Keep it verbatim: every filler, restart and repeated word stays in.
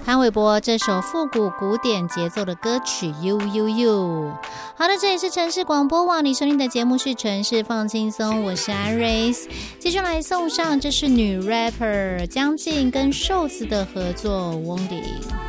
潘玮柏这首复古古典节奏的歌曲 You You You。 好的，这里是城市广播网，你收听的节目是城市放轻松，我是 Iris。 继续来送上，这是女 rapper 江静跟瘦子的合作 Wondy。